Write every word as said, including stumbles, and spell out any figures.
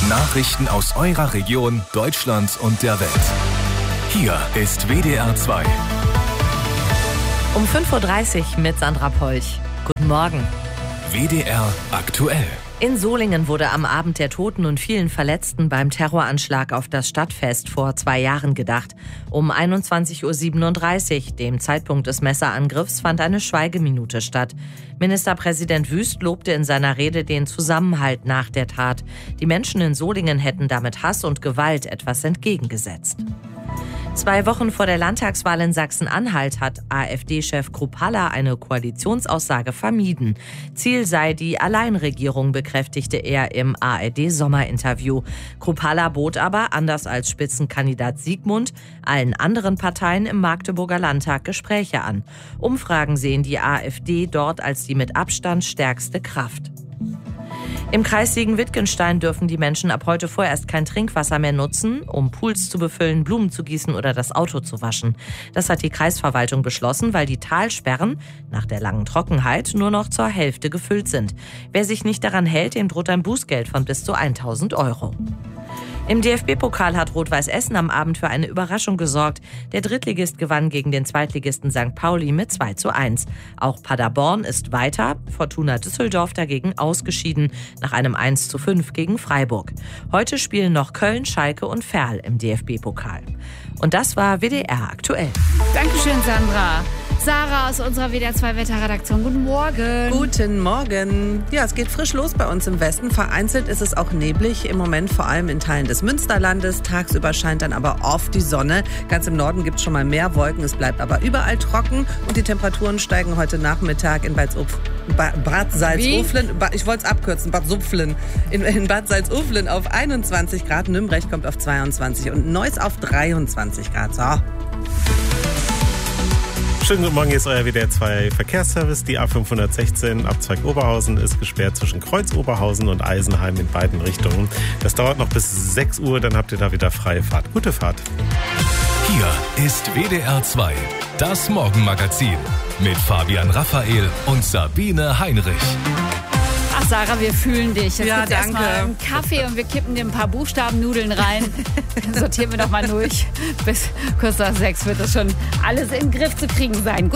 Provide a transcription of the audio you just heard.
Nachrichten aus eurer Region, Deutschland und der Welt. Hier ist W D R zwei. Um fünf Uhr dreißig mit Sandra Polch. Guten Morgen. W D R aktuell. In Solingen wurde am Abend der Toten und vielen Verletzten beim Terroranschlag auf das Stadtfest vor zwei Jahren gedacht. Um einundzwanzig Uhr siebenunddreißig, dem Zeitpunkt des Messerangriffs, fand eine Schweigeminute statt. Ministerpräsident Wüst lobte in seiner Rede den Zusammenhalt nach der Tat. Die Menschen in Solingen hätten damit Hass und Gewalt etwas entgegengesetzt. Zwei Wochen vor der Landtagswahl in Sachsen-Anhalt hat AfD-Chef Kruppalla eine Koalitionsaussage vermieden. Ziel sei die Alleinregierung, bekräftigte er im A R D-Sommerinterview. Kruppalla bot aber, anders als Spitzenkandidat Siegmund, allen anderen Parteien im Magdeburger Landtag Gespräche an. Umfragen sehen die AfD dort als die mit Abstand stärkste Kraft. Im Kreis Siegen-Wittgenstein dürfen die Menschen ab heute vorerst kein Trinkwasser mehr nutzen, um Pools zu befüllen, Blumen zu gießen oder das Auto zu waschen. Das hat die Kreisverwaltung beschlossen, weil die Talsperren nach der langen Trockenheit nur noch zur Hälfte gefüllt sind. Wer sich nicht daran hält, dem droht ein Bußgeld von bis zu tausend Euro. Im D F B-Pokal hat Rot-Weiß Essen am Abend für eine Überraschung gesorgt. Der Drittligist gewann gegen den Zweitligisten Sankt Pauli mit zwei zu eins. Auch Paderborn ist weiter, Fortuna Düsseldorf dagegen ausgeschieden nach einem eins zu fünf gegen Freiburg. Heute spielen noch Köln, Schalke und Verl im D F B-Pokal. Und das war W D R aktuell. Dankeschön, Sandra. Sarah aus unserer W D R zwei Wetterredaktion. Guten Morgen. Guten Morgen. Ja, es geht frisch los bei uns im Westen. Vereinzelt ist es auch neblig. Im Moment vor allem in Teilen des Münsterlandes. Tagsüber scheint dann aber oft die Sonne. Ganz im Norden gibt es schon mal mehr Wolken. Es bleibt aber überall trocken. Und die Temperaturen steigen heute Nachmittag in Bad, ba- Bad Salzuflen. Ba- ich wollte es abkürzen. Bad Supflen. In, in Bad Salzuflen auf einundzwanzig Grad. Nürnberg kommt auf zweiundzwanzig und Neuss auf dreiundzwanzig Grad. So. Schönen guten Morgen, hier ist euer W D R zwei Verkehrsservice. Die A fünfhundertsechzehn Abzweig Oberhausen ist gesperrt zwischen Kreuz Oberhausen und Eisenheim in beiden Richtungen. Das dauert noch bis sechs Uhr, dann habt ihr da wieder freie Fahrt. Gute Fahrt. Hier ist W D R zwei, das Morgenmagazin mit Fabian Raphael und Sabine Heinrich. Ach, Sarah, wir fühlen dich. Jetzt Ja, gibt's erst danke. mal einen Kaffee und wir kippen dir ein paar Buchstabennudeln rein. Dann sortieren wir noch mal durch. Bis kurz nach sechs wird das schon alles in den Griff zu kriegen sein.